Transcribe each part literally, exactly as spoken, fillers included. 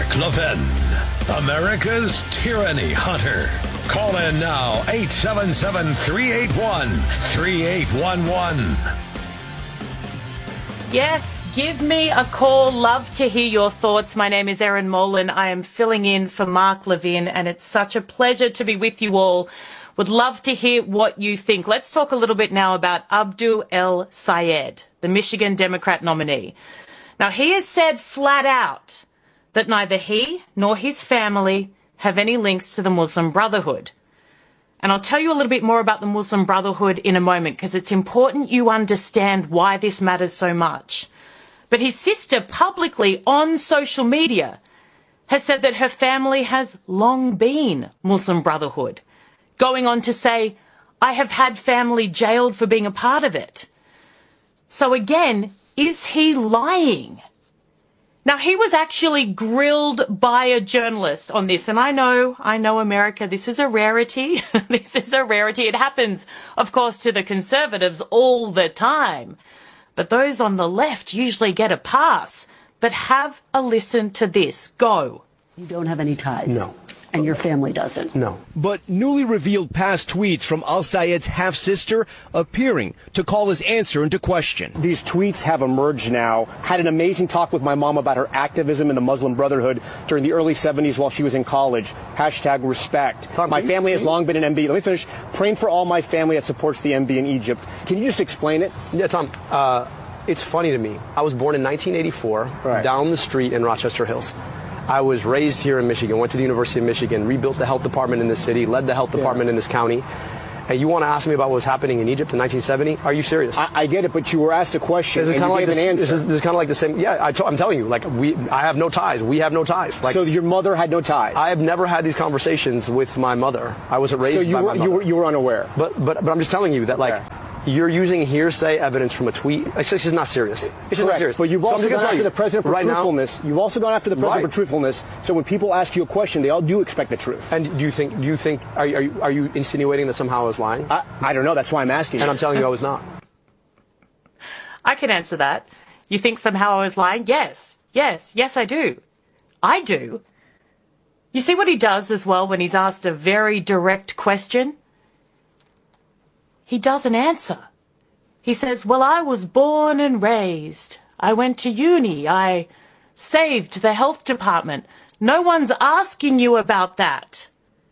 Mark Levin, America's Tyranny Hunter. Call in now, eight seven seven, three eight one, three eight one one. Yes, give me a call. Love to hear your thoughts. My name is Erin Molan. I am filling in for Mark Levin, and it's such a pleasure to be with you all. Would love to hear what you think. Let's talk a little bit now about Abdul El-Sayed, the Michigan Democrat nominee. Now, he has said flat out that neither he nor his family have any links to the Muslim Brotherhood. And I'll tell you a little bit more about the Muslim Brotherhood in a moment, because it's important you understand why this matters so much. But his sister publicly on social media has said that her family has long been Muslim Brotherhood, going on to say, I have had family jailed for being a part of it. So again, is he lying? Now, he was actually grilled by a journalist on this, and I know, I know America, this is a rarity. This is a rarity. It happens, of course, to the conservatives all the time. But those on the left usually get a pass. But have a listen to this. Go. You don't have any ties? No. And your family doesn't? No. But newly revealed past tweets from El-Sayed's half-sister appearing to call his answer into question. These tweets have emerged now. Had an amazing talk with my mom about her activism in the Muslim Brotherhood during the early seventies while she was in college. Hashtag respect. Tom, my family has long been an M B. Let me finish. Praying for all my family that supports the M B in Egypt. Can you just explain it? Yeah, Tom. Uh, it's funny to me. I was born in nineteen eighty-four, right, down the street in Rochester Hills. I was raised here in Michigan, went to the University of Michigan, rebuilt the health department in this city, led the health department yeah. in this county. And you want to ask me about what was happening in Egypt in nineteen seventy? Are you serious? I, I get it, but you were asked a question and you like gave this, an answer. This is, this is kind of like the same. Yeah, I t- I'm telling you, like, we, I have no ties. We have no ties. Like, so your mother had no ties? I have never had these conversations with my mother. I wasn't raised so you by were, my mother. You were, you were unaware? But, but, but I'm just telling you that, like, okay. You're using hearsay evidence from a tweet. It's just not serious. It's just Correct. not serious. But you've also so gone after you, the president for right truthfulness. Now, you've also gone after the president right. for truthfulness. So when people ask you a question, they all do expect the truth. And do you think? Do you think? Are you, are you, are you insinuating that somehow I was lying? I, I don't know. That's why I'm asking. And you. I'm telling you, I was not. I can answer that. You think somehow I was lying? Yes. Yes. Yes, I do. I do. You see what he does as well when he's asked a very direct question? He doesn't answer. He says, well, I was born and raised. I went to uni. I saved the health department. No one's asking you about that.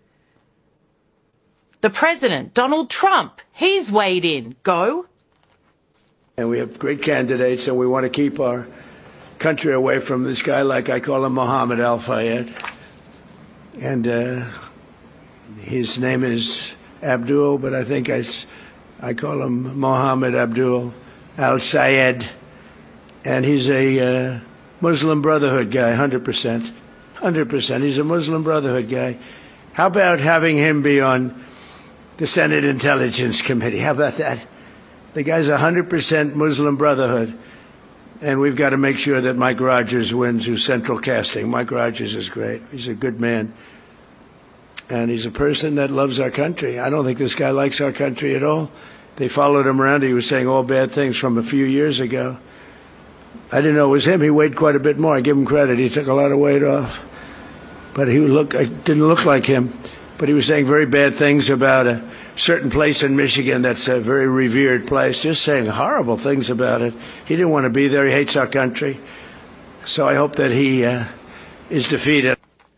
The president, Donald Trump, he's weighed in. Go. And we have great candidates, and we want to keep our country away from this guy, like I call him, Mohammed El-Sayed. And uh, his name is Abdul, but I think I... I call him Mohammed Abdul El-Sayed, and he's a uh, Muslim Brotherhood guy, one hundred percent. one hundred percent. He's a Muslim Brotherhood guy. How about having him be on the Senate Intelligence Committee? How about that? The guy's one hundred percent Muslim Brotherhood, and we've got to make sure that Mike Rogers wins, who's central casting. Mike Rogers is great. He's a good man. And he's a person that loves our country. I don't think this guy likes our country at all. They followed him around. He was saying all bad things from a few years ago. I didn't know it was him. He weighed quite a bit more. I give him credit. He took a lot of weight off. But he look, didn't look like him. But he was saying very bad things about a certain place in Michigan that's a very revered place, just saying horrible things about it. He didn't want to be there. He hates our country. So I hope that he uh, is defeated.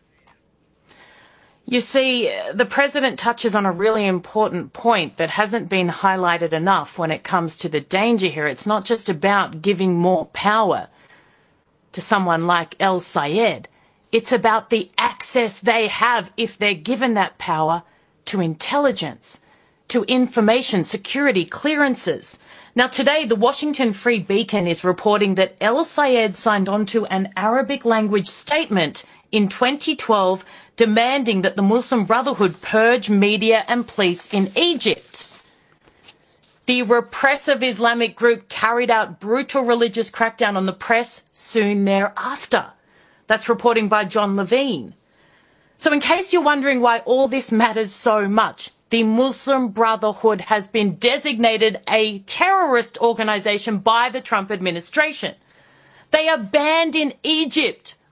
You see, the president touches on a really important point that hasn't been highlighted enough when it comes to the danger here. It's not just about giving more power to someone like El-Sayed. It's about the access they have if they're given that power to intelligence, to information, security, clearances. Now, today, the Washington Free Beacon is reporting that El-Sayed signed on to an Arabic language statement in twenty twelve demanding that the Muslim Brotherhood purge media and police in Egypt. The repressive Islamic group carried out brutal religious crackdown on the press soon thereafter. That's reporting by John Levine. So in case you're wondering why all this matters so much, the Muslim Brotherhood has been designated a terrorist organization by the Trump administration. They are banned in Egypt,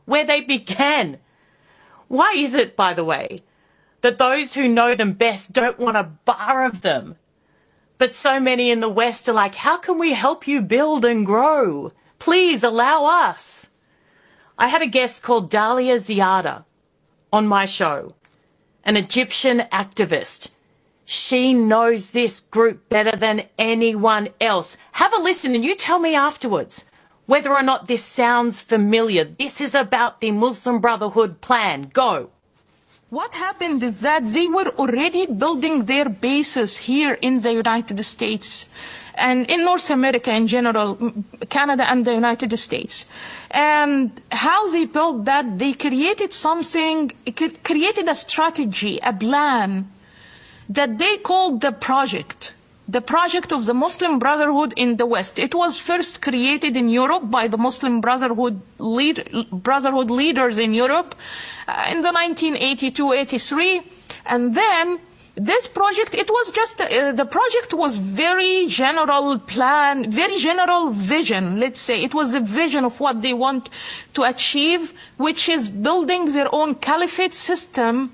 where they began. Why is it, by the way, that those who know them best don't want a bar of them? But so many in the West are like, how can we help you build and grow? Please allow us. I had a guest called Dalia Ziada on my show, an Egyptian activist. She knows this group better than anyone else. Have a listen and you tell me afterwards whether or not this sounds familiar. This is about the Muslim Brotherhood plan. Go. What happened is that they were already building their bases here in the United States and in North America in general, Canada and the United States. And how they built that, they created something, created a strategy, a plan that they called the project. The project of the Muslim Brotherhood in the West. It was first created in Europe by the Muslim Brotherhood, lead, Brotherhood leaders in Europe uh, in the nineteen eighty-two eighty-three. And then this project, it was just, uh, the project was very general plan, very general vision, let's say. It was a vision of what they want to achieve, which is building their own caliphate system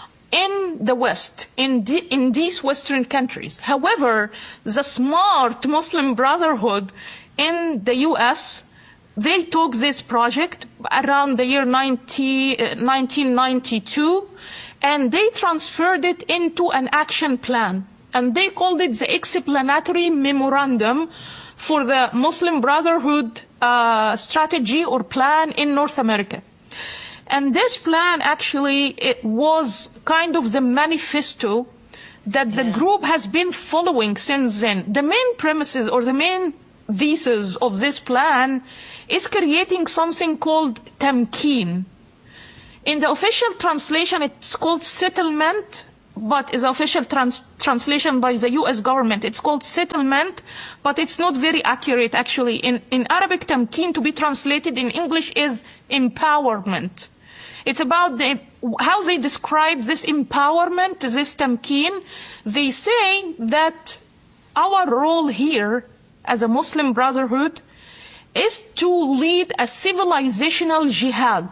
in the West, in, the, in these Western countries. However, the smart Muslim Brotherhood in the U S, they took this project around the year nineteen ninety-two, and they transferred it into an action plan. And they called it the Explanatory Memorandum for the Muslim Brotherhood uh, strategy or plan in North America. And this plan actually, it was kind of the manifesto that the yeah. group has been following since then. The main premises or the main thesis of this plan is creating something called tamkeen. In the official translation, it's called settlement, but is official trans translation by the U S government. It's called settlement, but it's not very accurate actually. In, in Arabic, tamkeen to be translated in English is empowerment. It's about the, how they describe this empowerment, this tamkeen. They say that our role here as a Muslim Brotherhood is to lead a civilizational jihad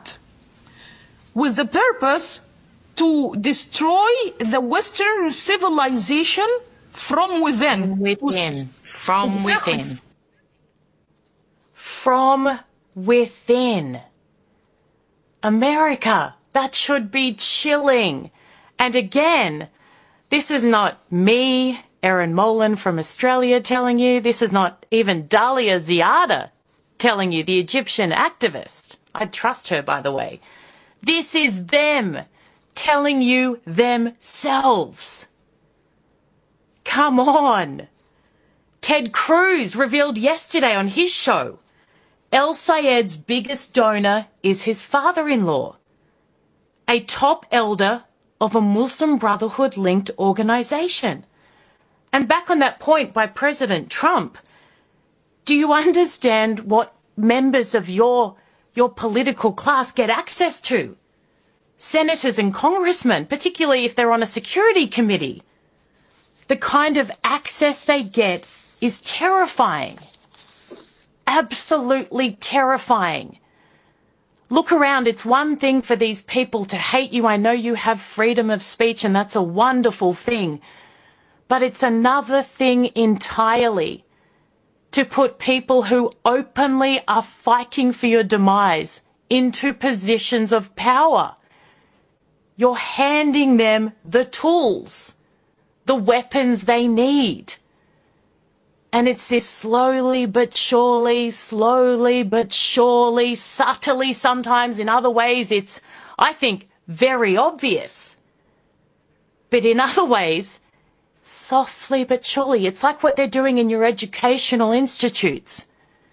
with the purpose to destroy the Western civilization from within. Within. From within. From within. America, that should be chilling. And again, this is not me, Erin Molan from Australia, telling you. This is not even Dalia Ziada telling you, the Egyptian activist. I trust her, by the way. This is them telling you themselves. Come on. Ted Cruz revealed yesterday on his show El Sayed's biggest donor is his father-in-law, a top elder of a Muslim Brotherhood-linked organization. And back on that point by President Trump, do you understand what members of your, your political class get access to? Senators and congressmen, particularly if they're on a security committee. The kind of access they get is terrifying. Absolutely terrifying. Look around. It's one thing for these people to hate you. I know you have freedom of speech, and that's a wonderful thing. But it's another thing entirely to put people who openly are fighting for your demise into positions of power. You're handing them the tools, the weapons they need. And it's this slowly but surely, slowly but surely, subtly sometimes. In other ways, it's, I think, very obvious. But in other ways, softly but surely. It's like what they're doing in your educational institutes,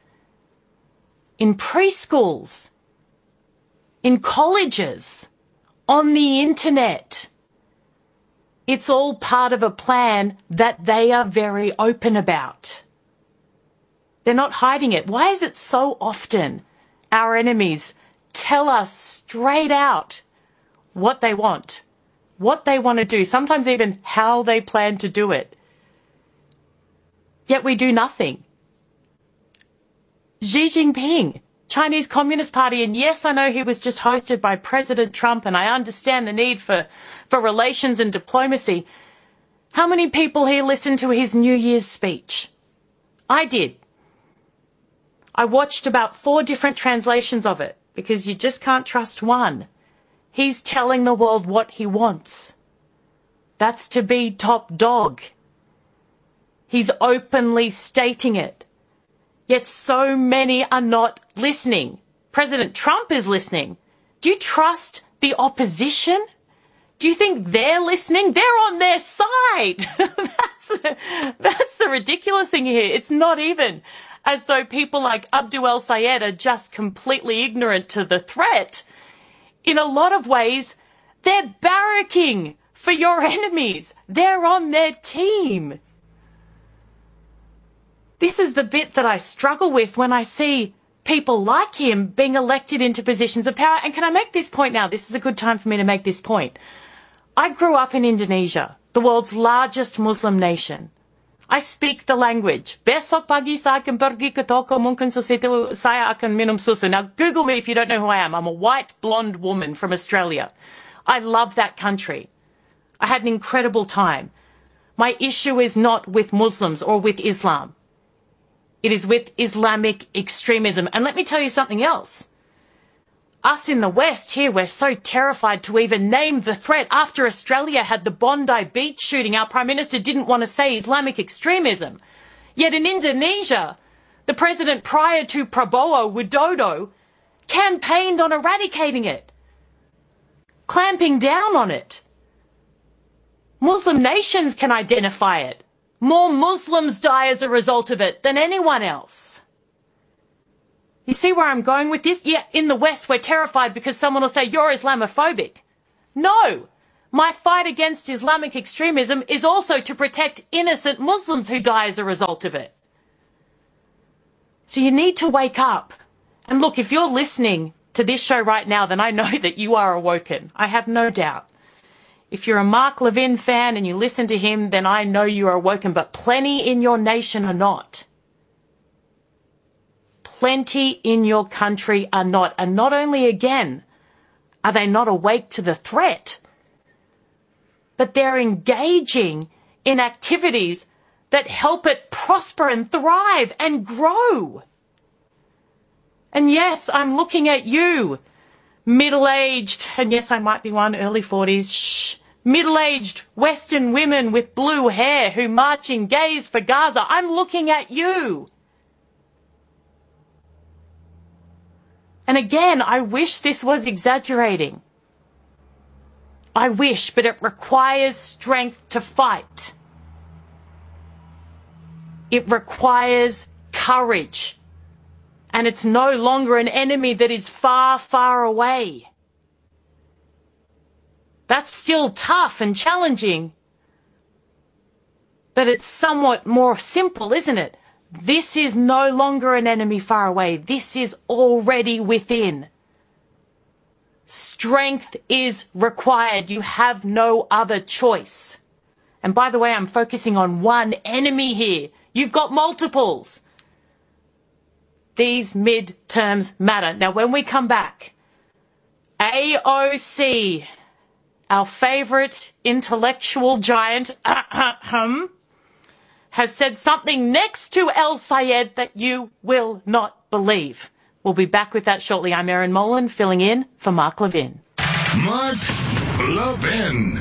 in preschools, in colleges, on the internet. It's all part of a plan that they are very open about. They're not hiding it. Why is it so often our enemies tell us straight out what they want, what they want to do, sometimes even how they plan to do it? Yet we do nothing. Xi Jinping Chinese Communist Party. And yes, I know he was just hosted by President Trump, and I understand the need for, for relations and diplomacy. How many people here listened to his New Year's speech? I did. I watched about four different translations of it because you just can't trust one. He's telling the world what he wants. That's to be top dog. He's openly stating it. Yet so many are not listening. President Trump is listening. Do you trust the opposition? Do you think they're listening? They're on their side. that's, the, that's the ridiculous thing here. It's not even as though people like Abdul El-Sayed are just completely ignorant to the threat. In a lot of ways, they're barracking for your enemies. They're on their team. This is the bit that I struggle with when I see people like him being elected into positions of power. And can I make this point now? This is a good time for me to make this point. I grew up in Indonesia, the world's largest Muslim nation. I speak the language. Besok pagi saya akan pergi ke toko, mungkin sesuatu saya akan minum susu. Now, Google me if you don't know who I am. I'm a white, blonde woman from Australia. I love that country. I had an incredible time. My issue is not with Muslims or with Islam. It is with Islamic extremism. And let me tell you something else. Us in the West here, we're so terrified to even name the threat. After Australia had the Bondi Beach shooting, our Prime Minister didn't want to say Islamic extremism. Yet in Indonesia, the president prior to Prabowo Widodo campaigned on eradicating it, clamping down on it. Muslim nations can identify it. More Muslims die as a result of it than anyone else. You see where I'm going with this? Yeah, in the West, we're terrified because someone will say, you're Islamophobic. No, my fight against Islamic extremism is also to protect innocent Muslims who die as a result of it. So you need to wake up. And look, if you're listening to this show right now, then I know that you are awoken. I have no doubt. If you're a Mark Levin fan and you listen to him, then I know you are awoken, but plenty in your nation are not. Plenty in your country are not. And not only, again, are they not awake to the threat, but they're engaging in activities that help it prosper and thrive and grow. And yes, I'm looking at you, middle-aged, and yes, I might be one, early forties, shh, middle-aged Western women with blue hair who march in gays for Gaza. I'm looking at you. And again, I wish this was exaggerating. I wish, but it requires strength to fight. It requires courage. And it's no longer an enemy that is far, far away. That's still tough and challenging. But it's somewhat more simple, isn't it? This is no longer an enemy far away. This is already within. Strength is required. You have no other choice. And by the way, I'm focusing on one enemy here. You've got multiples. These midterms matter. Now, when we come back, A O C, our favorite intellectual giant, has said something next to El-Sayed that you will not believe. We'll be back with that shortly. I'm Erin Molan, filling in for Mark Levin. Mark Levin.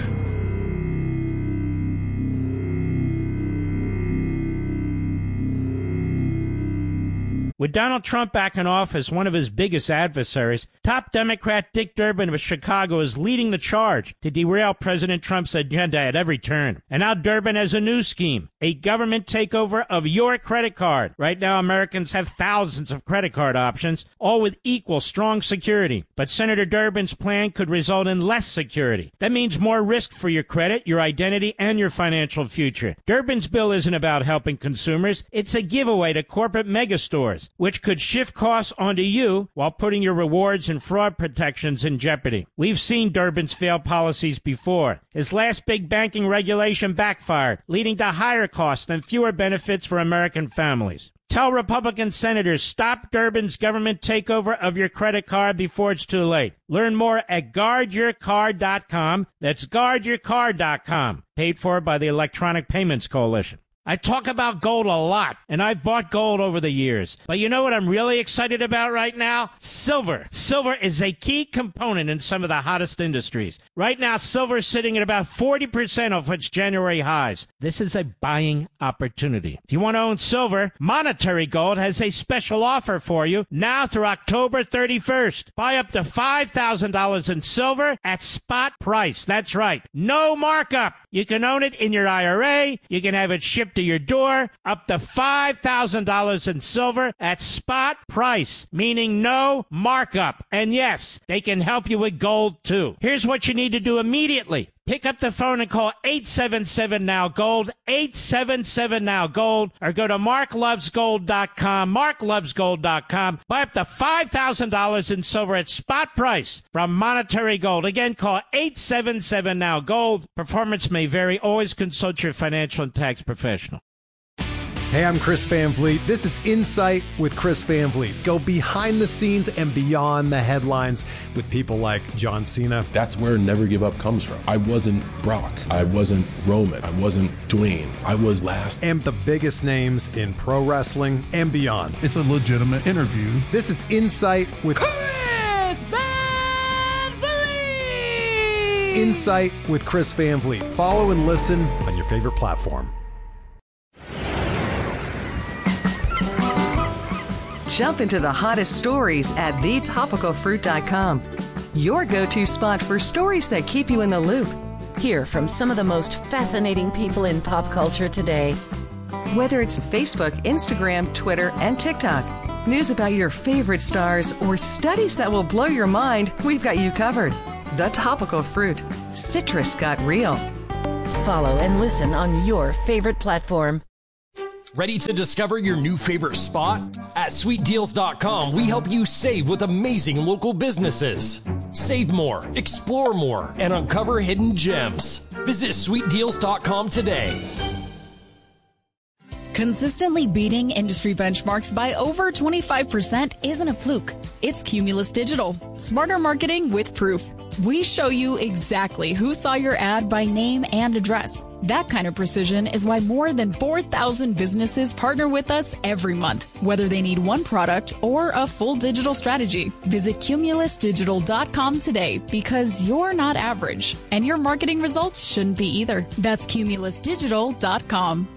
With Donald Trump back in office, one of his biggest adversaries, top Democrat Dick Durbin of Chicago is leading the charge to derail President Trump's agenda at every turn. And now Durbin has a new scheme, a government takeover of your credit card. Right now, Americans have thousands of credit card options, all with equal strong security. But Senator Durbin's plan could result in less security. That means more risk for your credit, your identity, and your financial future. Durbin's bill isn't about helping consumers. It's a giveaway to corporate megastores. payments, which could shift costs onto you while putting your rewards and fraud protections in jeopardy. We've seen Durbin's failed policies before. His last big banking regulation backfired, leading to higher costs and fewer benefits for American families. Tell Republican senators, stop Durbin's government takeover of your credit card before it's too late. Learn more at guard your card dot com. That's guard your card dot com. Paid for by the Electronic Payments Coalition. I talk about gold a lot, and I've bought gold over the years. But you know what I'm really excited about right now? Silver. Silver is a key component in some of the hottest industries. Right now, silver is sitting at about forty percent of its January highs. This is a buying opportunity. If you want to own silver, Monetary Gold has a special offer for you now through October thirty-first. Buy up to five thousand dollars in silver at spot price. That's right. No markup. You can own it in your I R A. You can have it shipped to your door, up to five thousand dollars in silver at spot price, meaning no markup. And yes, they can help you with gold too. Here's what you need to do immediately. Pick up the phone and call eight seven seven now gold, eight seven seven now gold, or go to mark loves gold dot com, mark loves gold dot com. Buy up to five thousand dollars in silver at spot price from Monetary Gold. Again, call eight seven seven now gold. Performance may vary. Always consult your financial and tax professional. Hey, I'm Chris Van Vliet. This is Insight with Chris Van Vliet. Go behind the scenes and beyond the headlines with people like John Cena. That's where Never Give Up comes from. I wasn't Brock. I wasn't Roman. I wasn't Dwayne. I was last. And the biggest names in pro wrestling and beyond. It's a legitimate interview. This is Insight with Chris Van Vliet. Insight with Chris Van Vliet. Follow and listen on your favorite platform. Jump into the hottest stories at the topical fruit dot com. Your go-to spot for stories that keep you in the loop. Hear from some of the most fascinating people in pop culture today. Whether it's Facebook, Instagram, Twitter, and TikTok, news about your favorite stars, or studies that will blow your mind, we've got you covered. The Topical Fruit. Citrus got real. Follow and listen on your favorite platform. Ready to discover your new favorite spot? At sweet deals dot com, we help you save with amazing local businesses. Save more, explore more, and uncover hidden gems. Visit sweet deals dot com today. Consistently beating industry benchmarks by over twenty-five percent isn't a fluke. It's Cumulus Digital. Smarter marketing with proof. We show you exactly who saw your ad by name and address. That kind of precision is why more than four thousand businesses partner with us every month, whether they need one product or a full digital strategy. Visit cumulus digital dot com today because you're not average, and your marketing results shouldn't be either. That's cumulus digital dot com.